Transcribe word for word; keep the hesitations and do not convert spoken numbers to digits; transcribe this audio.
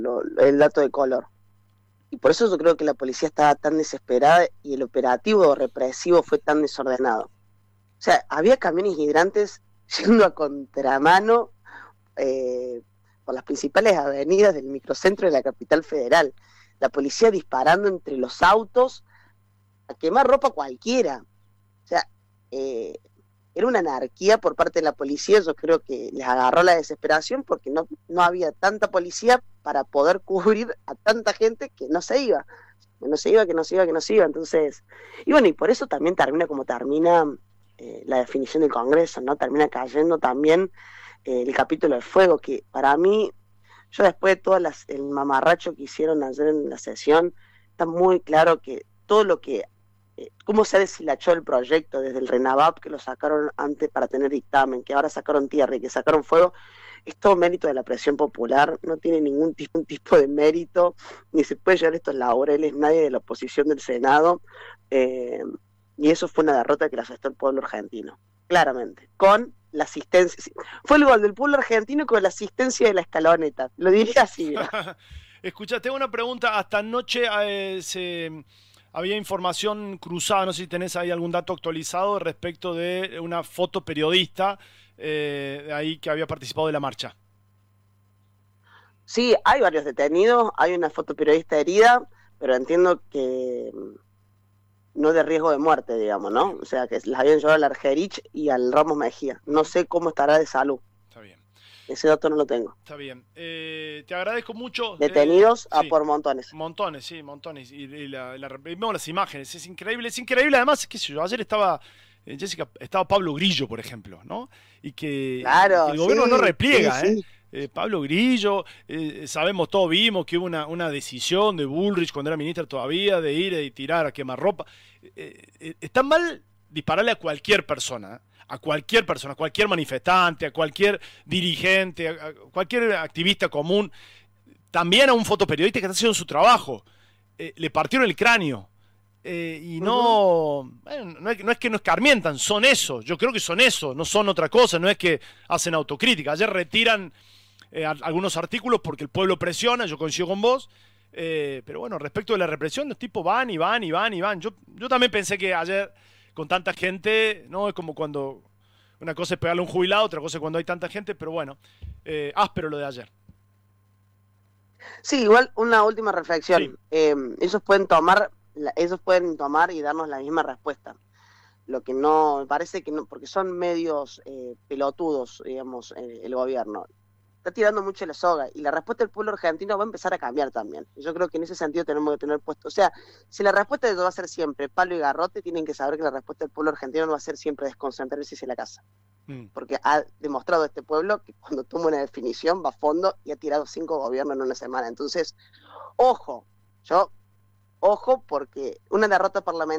el dato de color. Y por eso yo creo que la policía estaba tan desesperada y el operativo represivo fue tan desordenado. O sea, había camiones hidrantes yendo a contramano eh, por las principales avenidas del microcentro de la capital federal. La policía disparando entre los autos a quemar ropa cualquiera. O sea, eh, era una anarquía por parte de la policía. Yo creo que les agarró la desesperación porque no, no había tanta policía para poder cubrir a tanta gente que no se iba, que no se iba, que no se iba, que no se iba. Entonces, y bueno, y por eso también termina como termina eh, la definición del Congreso, ¿no? Termina cayendo también eh, el capítulo de fuego, que para mí, yo después de todo las, el mamarracho que hicieron ayer en la sesión, está muy claro que todo lo que eh, cómo se ha deshilachado el proyecto desde el RENAVAP, que lo sacaron antes para tener dictamen, que ahora sacaron tierra y que sacaron fuego, es todo mérito de la presión popular, no tiene ningún tipo, un tipo de mérito, ni se puede llevar estos laureles nadie de la oposición del Senado, eh, y eso fue una derrota que la asestó el pueblo argentino, claramente, con la asistencia, fue el gol del pueblo argentino con la asistencia de la escaloneta, lo diría así. Escucha, tengo una pregunta, hasta anoche eh, se... había información cruzada, no sé si tenés ahí algún dato actualizado respecto de una foto periodista eh, de ahí que había participado de la marcha. Sí, hay varios detenidos, hay una fotoperiodista herida, pero entiendo que no de riesgo de muerte, digamos, ¿no? O sea, que las habían llevado al Argerich y al Ramos Mejía. No sé cómo estará de salud. Está bien. Ese dato no lo tengo. Está bien. Eh, te agradezco mucho. Detenidos Eh, a sí. por montones. Montones, sí, montones. Y, y la, la, vemos las imágenes, es increíble, es increíble. Además, qué sé yo, ayer estaba, eh, Jessica, estaba Pablo Grillo, por ejemplo, ¿no? Y que, Claro, y que el gobierno sí, no repliega, sí, ¿eh? sí. Eh, Pablo Grillo, eh, sabemos, todos vimos que hubo una, una decisión de Bullrich cuando era ministro todavía de ir y tirar a quemarropa. Eh, eh, está mal dispararle a cualquier persona, ¿eh? A cualquier persona, a cualquier manifestante, a cualquier dirigente, a, a cualquier activista común, también a un fotoperiodista que está haciendo su trabajo. Eh, le partieron el cráneo. Eh, y no, uh-huh. bueno, no, es, no es que no escarmientan, son eso. Yo creo que son eso, no son otra cosa. No es que hacen autocrítica. Ayer retiran eh, a, algunos artículos porque el pueblo presiona, yo coincido con vos. Eh, pero bueno, respecto de la represión, los tipos van y van y van y van. Yo, yo también pensé que ayer, con tanta gente, no es como cuando una cosa es pegarle a un jubilado, otra cosa es cuando hay tanta gente, pero bueno, eh, áspero lo de ayer. Sí, igual una última reflexión. Sí. Eh, ellos pueden tomar, ellos pueden tomar y darnos la misma respuesta. Lo que no, me parece que no, porque son medios eh, pelotudos, digamos, eh, el gobierno. Está tirando mucho la soga y la respuesta del pueblo argentino va a empezar a cambiar también. Yo creo que en ese sentido tenemos que tener puesto, o sea, si la respuesta de todo va a ser siempre palo y garrote, tienen que saber que la respuesta del pueblo argentino no va a ser siempre desconcentrarse hacia la casa. Mm. Porque ha demostrado este pueblo que cuando toma una definición va a fondo y ha tirado cinco gobiernos en una semana. Entonces, ojo, yo, ojo, porque una derrota parlamentaria